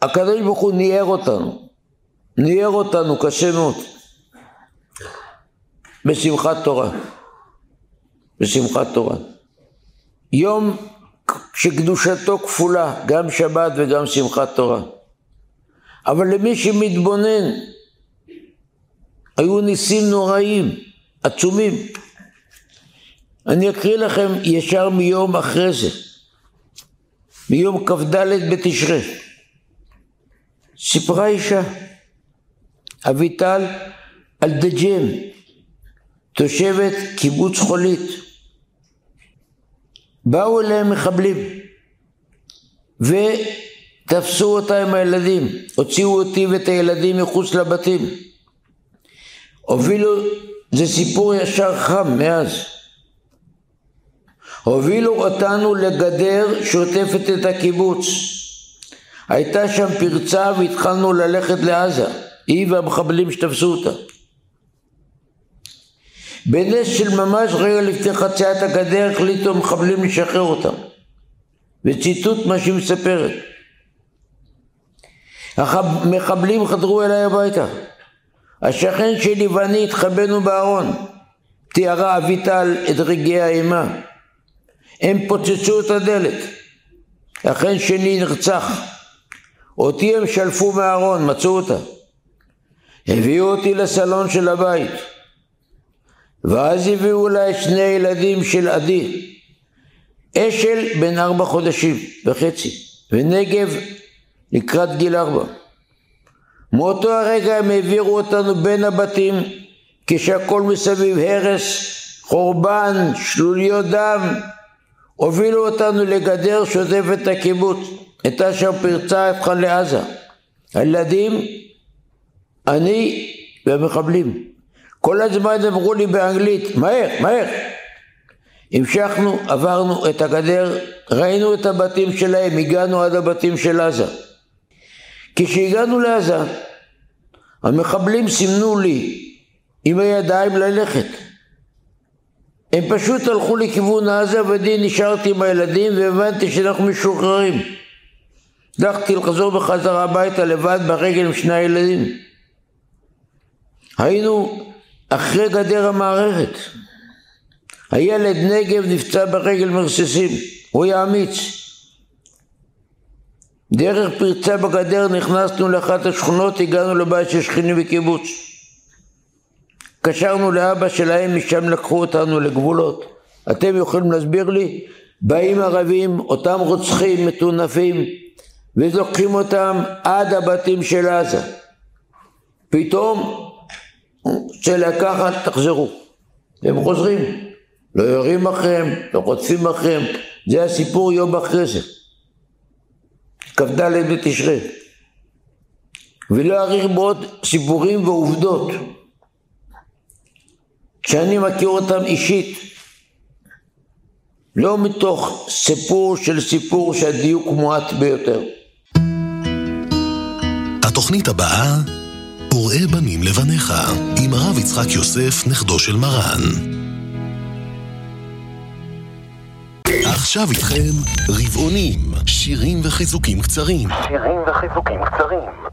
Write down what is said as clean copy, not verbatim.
הקדוש ברוך הוא ניער אותנו קשה מאוד בשמחת תורה. יום שקדושתו כפולה, גם שבת וגם שמחת תורה. אבל למי שמתבונן, היו ניסים נוראים, עצומים. אני אקריא לכם ישר מיום אחרי זה, מיום כ"ד בתשרי. סיפרה אישה, אביטל אלדג'ם, תושבת קיבוץ חולית. באו אליהם מחבלים ותפסו אותה עם הילדים, הוציאו אותי ואת הילדים מחוץ לבתים, הובילו, זה סיפור ישר חם מאז, הובילו אותנו לגדר שוטפת את הקיבוץ. הייתה שם פרצה והתחלנו ללכת לעזה, היא והמחבלים שתפסו אותה. בנס של ממש רגע לפני חציית הגדר החליטו המחבלים לשחרר אותם. וציטוט מה שהיא מספרת. המחבלים חדרו אליי הביתה. השכן שלי ואני התחבאנו בארון. תיארה אביטל את רגעי האימה. הם פוצצו את הדלת. השכן שלי נרצח. אותי הם שלפו מהארון, מצאו אותה. הביאו אותי לסלון של הבית. ואז הביאו לה שני ילדים של עדי, אשל בן 4.5 חודשים, ונגב לקראת גיל 4. מאותו הרגע הם העבירו אותנו בין הבתים, כשהכל מסביב הרס, חורבן, שלוליות דם, הובילו אותנו לגדר שוטפת את הקיבוץ. הייתה שם פרצה הפכה לעזה. הילדים, אני והמחבלים. כל הזמן אמרו לי באנגלית, מהר. המשכנו, עברנו את הגדר, ראינו את הבתים שלהם, הגענו עד הבתים של עזה. כשהגענו לעזה, המחבלים סימנו לי עם הידיים ללכת. הם פשוט הלכו לכיוון עזה, ואני נשארתי עם הילדים והבנתי שאנחנו משוחררים. דחתי לחזור בחזרה הביתה לבד ברגל עם שני הילדים. היינו אחרי גדר המערכת. הילד נגב נפצע ברגל מרסיסים, הוא היה אמיץ. דרך פרצה בגדר נכנסנו לאחת השכונות, הגענו לבית של שכנים בקיבוץ. קשרנו לאבא שלהם, משם לקחו אותנו לגבולות. אתם יכולים להסביר לי? באים ערבים, אותם רוצחים מטונפים, ולוקחים אותם עד הבתים של עזה. פתאום שלקחת תחזרו. הם חוזרים, לא יורים אחריהם, לא חוטפים אחריהם. זה הסיפור יום אחרי זה, כ"ד בתשרי. ולא אריך בעוד סיפורים ועובדות שאני מכיר אותם אישית, לא מתוך סיפור שהדיוק מועט ביותר. התוכנית הבאה, וראה בנים לבניך, עם הרב יצחק יוסף, נכדו של מרן. עכשיו איתכם רבעונים, שירים וחיזוקים קצרים.